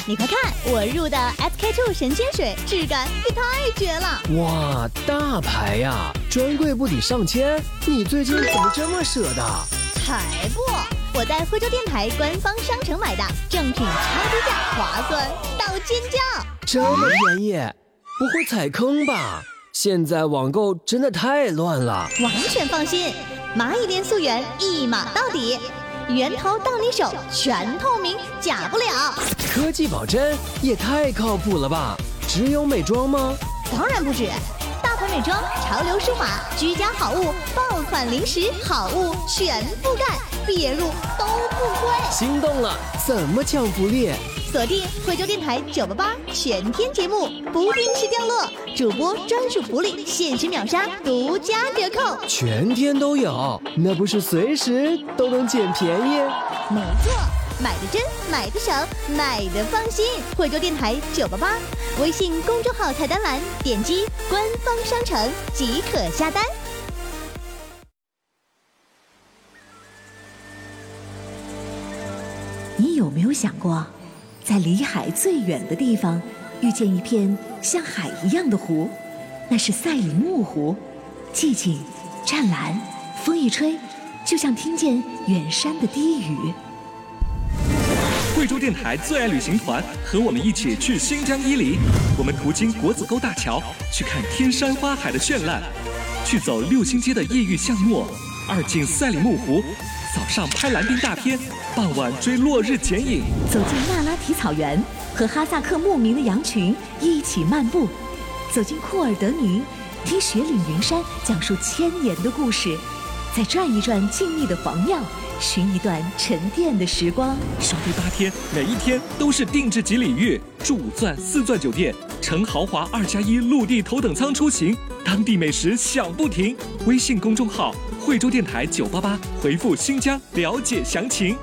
你快看，我入的 SK2 神仙水，质感也太绝了！ 哇，大牌呀，专柜不抵上千，你最近怎么这么舍得？ 才不！我在惠州电台官方商城买的，正品超低价，划算到尖叫！ 这么便宜，不会踩坑吧？现在网购真的太乱了。 完全放心，蚂蚁链溯源一码到底，源头到你手，全透明，假不了。 科技保真也太靠谱了吧？只有美妆吗？ 当然不止，大牌美妆、潮流舒华、居家好物、爆款零食好物全覆盖，别入都不亏。 心动了，怎么抢福利？ 锁定惠州电台988全天节目，不定时掉落，主播专属福利，限时秒杀，独家折扣， 全天都有，那不是随时都能捡便宜？ 没错，买的真，买的省，买的放心。惠州电台988，微信公众号菜单栏点击官方商城即可下单。 你有没有想过，在离海最远的地方遇见一片像海一样的湖，那是赛里木湖，寂静湛蓝，风一吹就像听见远山的低语。 惠州电台最爱旅行团和我们一起去新疆伊犁，我们途经国子沟大桥，去看天山花海的绚烂，去走六星街的夜域巷陌，二进赛里木湖，早上拍蓝丁大片，傍晚追落日剪影， 走进那拉提草原，和哈萨克牧民的羊群一起漫步，走进库尔德尼，听雪岭云山讲述1000年的故事，再转一转静谧的黄庙，寻一段沉淀的时光。 首批8天，每一天都是定制级礼遇，住5钻4钻酒店，乘豪华2+1陆地头等舱出行，当地美食享不停。微信公众号惠州电台988，回复新疆了解详情。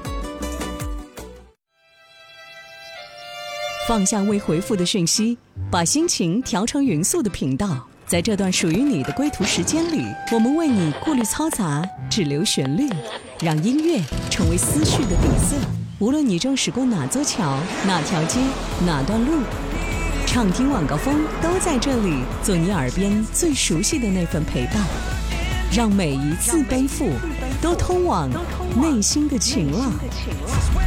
放下未回复的讯息，把心情调成匀速的频道。在这段属于你的归途时间里，我们为你过滤嘈杂，只留旋律，让音乐成为思绪的底色。无论你正驶过哪座桥、哪条街、哪段路，畅听晚高峰都在这里，做你耳边最熟悉的那份陪伴。让每一次背负都通往内心的晴朗。